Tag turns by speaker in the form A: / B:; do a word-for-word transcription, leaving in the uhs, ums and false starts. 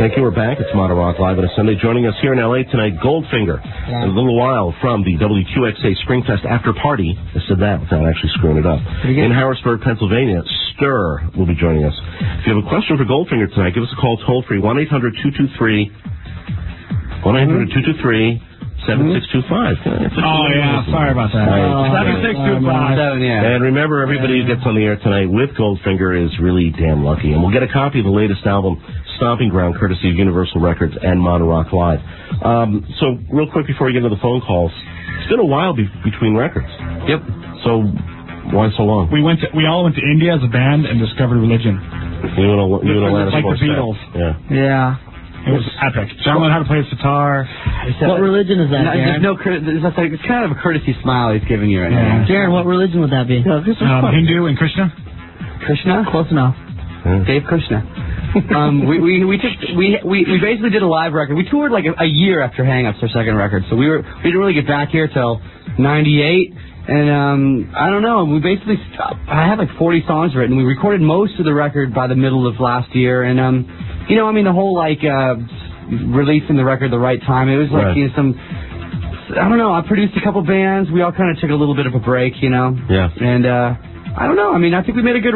A: Thank you. We're back. It's Modern Rock Live on a Sunday. Joining us here in L A tonight, Goldfinger. Yeah. In a little while from the W Q X A Springfest after party. I said that without actually screwing it up. In Harrisburg, Pennsylvania, Stir will be joining us. If you have a question for Goldfinger tonight, give us a call toll free one eight hundred two two three one eight hundred two two three seven six two five.
B: Oh, yeah. Sorry about that. seven six two five.
A: And remember, everybody who gets on the air tonight with Goldfinger is really damn lucky. And we'll get a copy of the latest album, Stomping Ground, courtesy of Universal Records and Modern Rock Live. Um, so, real quick before we get into the phone calls, it's been a while be- between records.
B: Yep.
A: So, why so long?
B: We went. To, we all went to India as a band and discovered religion.
A: You and, you and Alanis
B: like the Beatles.
A: Yeah.
C: Yeah.
B: It was epic. John learned how to play his guitar.
C: What religion is that,
D: no,
C: Darren?
D: There's no, it's, like, it's kind of a courtesy smile he's giving you right
C: yeah.
D: now.
C: Darren, what religion would that be?
B: Um, Hindu and Krishna.
D: Krishna?
C: Close enough.
A: Yeah.
D: Dave Krishna. um, we, we, we, took, we, we, we basically did a live record. We toured like a, a year after Hang Ups, our second record. So we were we didn't really get back here till ninety-eight. And um, I don't know. We basically stopped. I had like forty songs written. We recorded most of the record by the middle of last year. And, um, you know, I mean, the whole like... Uh, releasing the record at the right time. It was like, right. you know, some, I don't know, I produced a couple bands. We all kind of took a little bit of a break, you know.
A: Yeah.
D: And, uh, I don't know. I mean, I think we made a good